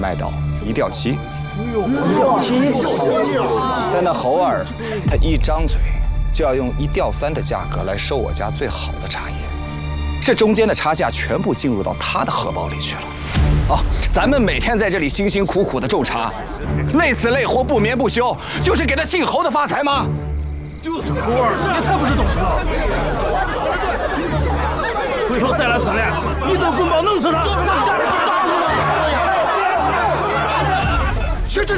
卖到1吊7。但那猴儿，他一张嘴就要用1吊3的价格来收我家最好的茶叶，这中间的差价全部进入到他的荷包里去了。哦，咱们每天在这里辛辛苦苦的种茶，累死累活不眠不休，就是给他姓侯的发财吗？ 就是猴儿，也太不是东西了！回头再来参练，你都棍棒弄死他！ 去！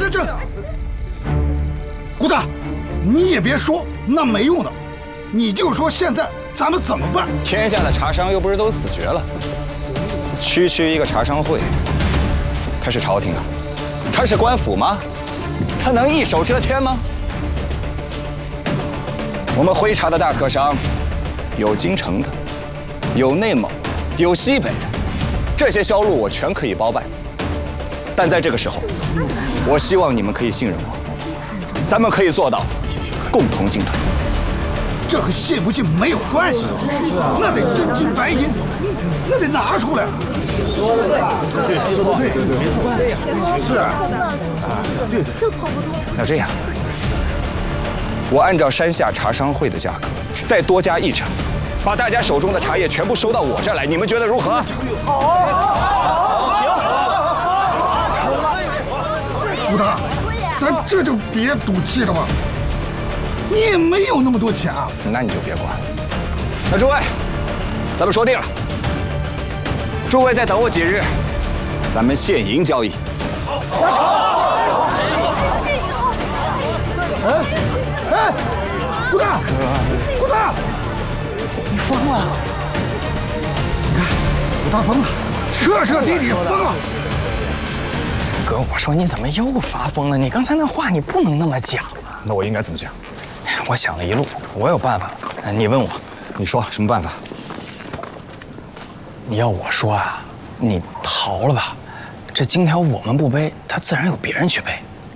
顾大，你也别说那没用的，你就说现在咱们怎么办？ 天下的茶商又不是都死绝了，区一个茶商会，他是朝廷啊，他是官府吗？他能一手遮天吗？我们徽茶的大客商，有京城的，有内蒙，有西北的，这些销路我全可以包办。但在这个时候，我希望你们可以信任我，咱们可以做到共同进退。 这和信不信没有关系，那得真金白银，那得拿出来。 说的对，没错， 是啊，对。 那这样，我按照山下茶商会的价格，再多加1成，把大家手中的茶叶全部收到我这儿来，你们觉得如何？ 好，行。 顾大，咱这就别赌气了吧，你也没有那么多钱啊。 那你就别管了。那诸位，咱们说定了，诸位再等我几日，咱们现银交易。好。 现银后。 哎，顾大， 你疯了！ 你看，顾大疯了，彻底疯了。 哥，我说你怎么又发疯了？你刚才那话你不能那么讲啊！ 那我应该怎么讲？ 我想了一路，我有办法。你问我， 你说什么办法？ 你要我说啊，你逃了吧。这金条我们不背，他自然有别人去背。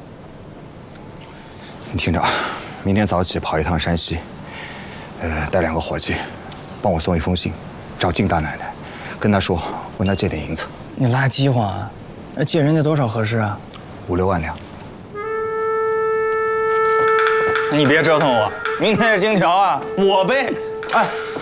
你听着，明天早起跑一趟山西，带2个伙计，帮我送一封信，找靳大奶奶，跟她说，问她借点银子。 你拉饥荒啊？那借人家多少合适啊 ？5、6万两。 你别折腾我，明天这金条啊，我背。 哎，